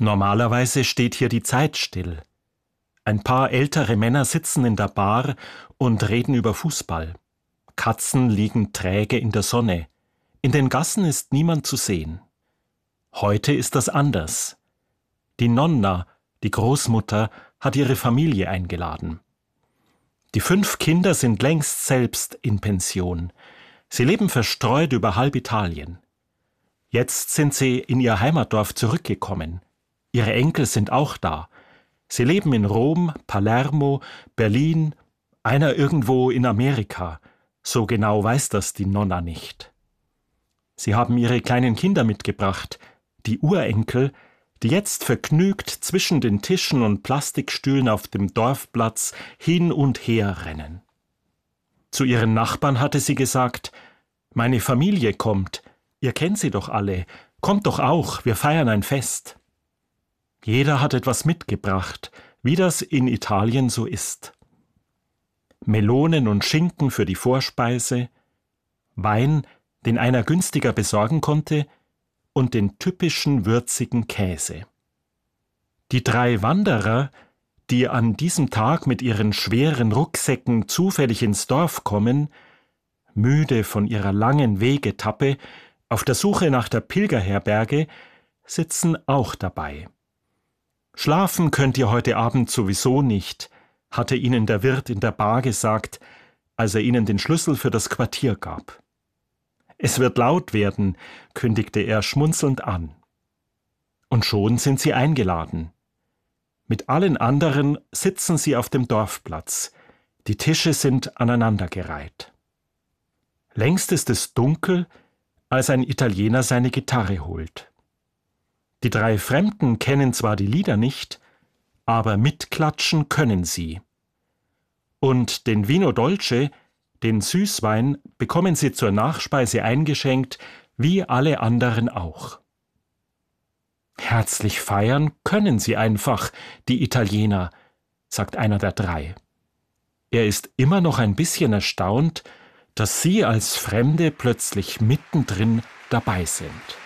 Normalerweise steht hier die Zeit still. Ein paar ältere Männer sitzen in der Bar und reden über Fußball. Katzen liegen träge in der Sonne. In den Gassen ist niemand zu sehen. Heute ist das anders. Die Nonna, die Großmutter, hat ihre Familie eingeladen. Die 5 Kinder sind längst selbst in Pension. Sie leben verstreut über halb Italien. Jetzt sind sie in ihr Heimatdorf zurückgekommen. Ihre Enkel sind auch da. Sie leben in Rom, Palermo, Berlin, einer irgendwo in Amerika. So genau weiß das die Nonna nicht. Sie haben ihre kleinen Kinder mitgebracht, die Urenkel, die jetzt vergnügt zwischen den Tischen und Plastikstühlen auf dem Dorfplatz hin und her rennen. Zu ihren Nachbarn hatte sie gesagt: »Meine Familie kommt, ihr kennt sie doch alle, kommt doch auch, wir feiern ein Fest.« Jeder hat etwas mitgebracht, wie das in Italien so ist. Melonen und Schinken für die Vorspeise, Wein, den einer günstiger besorgen konnte, und den typischen würzigen Käse. Die 3 Wanderer, die an diesem Tag mit ihren schweren Rucksäcken zufällig ins Dorf kommen, müde von ihrer langen Wegetappe, auf der Suche nach der Pilgerherberge, sitzen auch dabei. »Schlafen könnt ihr heute Abend sowieso nicht«, hatte ihnen der Wirt in der Bar gesagt, als er ihnen den Schlüssel für das Quartier gab. »Es wird laut werden«, kündigte er schmunzelnd an. Und schon sind sie eingeladen. Mit allen anderen sitzen sie auf dem Dorfplatz. Die Tische sind aneinandergereiht. Längst ist es dunkel, als ein Italiener seine Gitarre holt. Die 3 Fremden kennen zwar die Lieder nicht, aber mitklatschen können sie. Und den Vino Dolce, den Süßwein, bekommen sie zur Nachspeise eingeschenkt, wie alle anderen auch. »Herzlich feiern können sie einfach, die Italiener«, sagt einer der 3. Er ist immer noch ein bisschen erstaunt, dass sie als Fremde plötzlich mittendrin dabei sind.